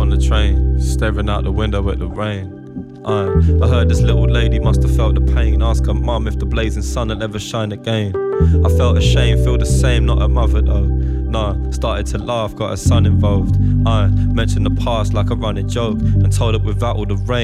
on the train, staring out the window at the rain. I heard this little lady must have felt the pain. Ask her mum if the blazing sun will ever shine again. I felt ashamed, feel the same, not a mother though. Nah, started to laugh, got her son involved. I mentioned the past like a running joke and told her without all the rain